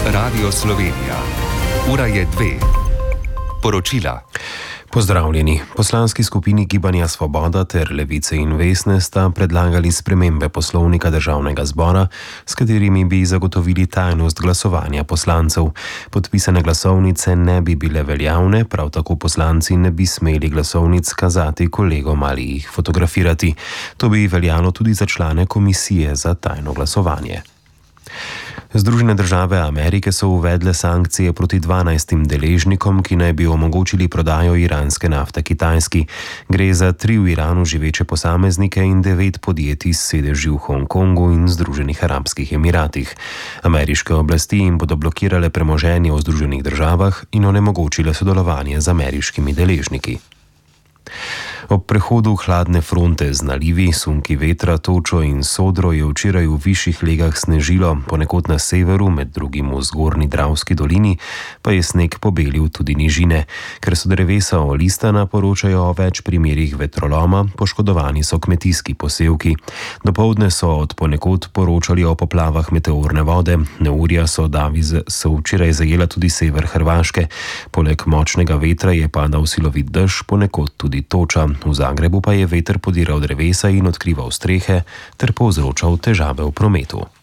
Radio Slovenija. Ura je 2. Poročila. Pozdravljeni. Poslanski skupini Gibanja Svoboda ter Levice in Vesne sta predlagali spremembe poslovnika Državnega zbora, s katerimi bi zagotovili tajnost glasovanja poslancev. Podpisane glasovnice ne bi bile veljavne, prav tako poslanci ne bi smeli glasovnic kazati kolegom ali jih fotografirati. To bi veljalo tudi za člane komisije za tajno glasovanje. Združene države Amerike so uvedle sankcije proti 12 deležnikom, ki naj bi omogočili prodajo iranske nafte Kitajski. Gre za 3 v Iranu živeče posameznike in 9 podjetij s sedeži v Hongkongu in Združenih arabskih emiratih. Ameriške oblasti jim bodo blokirale premoženje v Združenih državah in onemogočile sodelovanje z ameriškimi deležniki. Ob prehodu hladne fronte z nalivi, sunki vetra, točo in sodro je včeraj v višjih legah snežilo, ponekod na severu, med drugim v zgornji Dravski dolini, pa je sneg pobelil tudi nižine. Ker so drevesa olistana, poročajo o več primerih vetroloma, poškodovani so kmetijski posevki. Dopoldne so od ponekod poročali o poplavah meteorne vode, neurja so včeraj zajela tudi sever Hrvaške. Poleg močnega vetra je padal silovit dež, ponekod tudi toča. V Zagrebu pa je veter podiral drevesa in odkrival strehe ter povzročal težave v prometu.